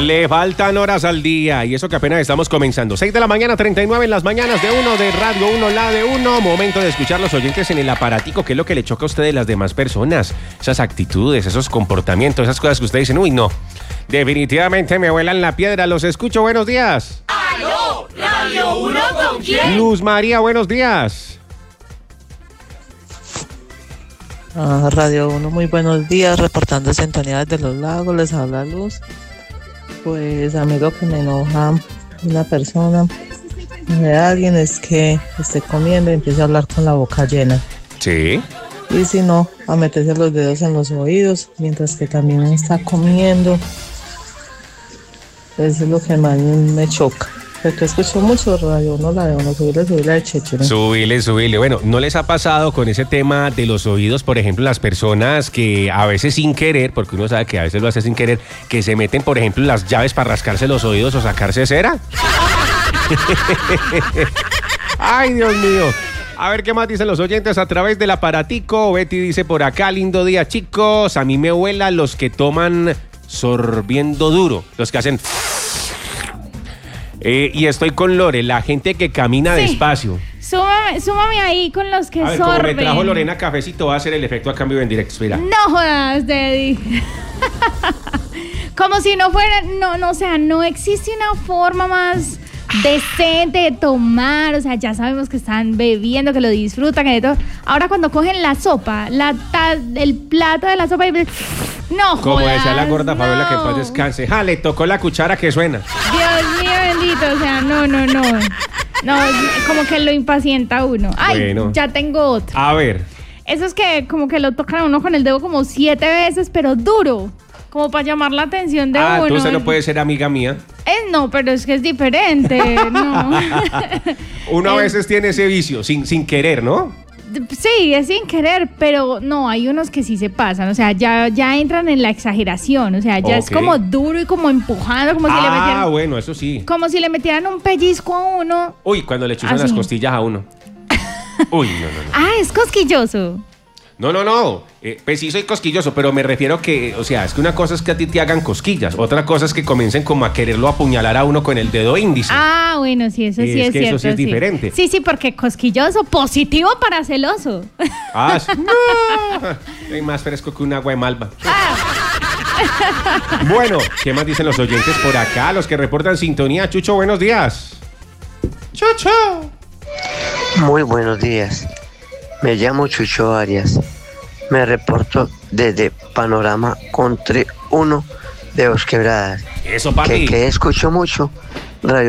Le faltan horas al día y eso que apenas estamos comenzando. 6 de la mañana, 39 en las mañanas de uno de Radio 1, la de uno. Momento de escuchar los oyentes en el aparatico. ¿Qué es lo que le choca a usted de las demás personas? Esas actitudes, esos comportamientos, esas cosas que ustedes dicen, uy, no. Definitivamente me vuelan la piedra. Los escucho, buenos días. ¡Aló! ¿Radio 1 con quién? Luz María, buenos días. Radio 1, muy buenos días, reportando sintonía desde Los Lagos, les habla Luz. Pues a mí lo que me enoja una persona de alguien es que esté comiendo y empiece a hablar con la boca llena. Sí. Y si no, a meterse los dedos en los oídos mientras que también está comiendo. Eso es lo que más me choca. Porque escucho mucho Radio 1, la de 1, subirle de Chechero. Subile. Bueno, ¿no les ha pasado con ese tema de los oídos, por ejemplo, las personas que a veces sin querer, porque uno sabe que a veces lo hace sin querer, que se meten, por ejemplo, las llaves para rascarse los oídos o sacarse cera? Ay, Dios mío. A ver qué más dicen los oyentes a través del aparatico. Betty dice por acá, lindo día, chicos. A mí me huela los que toman sorbiendo duro, los que hacen... y estoy con Lore, la gente que camina despacio. Súmame ahí con los que sorben. Como me trajo Lorena cafecito, va a hacer el efecto a cambio en directo. Mira. No jodas, Deddy. Como si no fuera, no, o sea, no existe una forma más decente de tomar. O sea, ya sabemos que están bebiendo, que lo disfrutan, que de todo. Ahora cuando cogen la sopa, el plato de la sopa y... No, como jodas, decía la gorda Fabiola, no. que en paz descanse. Le tocó la cuchara que suena. Dios mío bendito, o sea, no. No, como que lo impacienta uno. Ay, bueno. Ya tengo otro. A ver. Eso es que como que lo tocan a uno con el dedo como 7 veces, pero duro. Como para llamar la atención de uno. Tú no puede ser amiga mía. No, pero es que es diferente, no. Uno a veces tiene ese vicio, sin querer, ¿no? Sí, es sin querer, pero no, hay unos que sí se pasan, o sea, ya entran en la exageración, o sea, ya es como duro y como empujando, como si le metieran... bueno, eso sí. Como si le metieran un pellizco a uno. Uy, cuando le chuzan las costillas a uno. Uy, no. Es cosquilloso. No. Pues sí soy cosquilloso, pero me refiero que, o sea, es que una cosa es que a ti te hagan cosquillas, otra cosa es que comiencen como a quererlo apuñalar a uno con el dedo índice. Bueno, sí, eso sí es cierto. Eso sí es diferente. Sí, porque cosquilloso, positivo para celoso. No. Hay más fresco que un agua de Malva. Bueno, ¿qué más dicen los oyentes por acá? Los que reportan sintonía. Chucho, buenos días. Chucho. Muy buenos días. Me llamo Chucho Arias. Me reporto desde Panorama Country 1 de Dos Quebradas. Eso, papi. Que escucho mucho Radio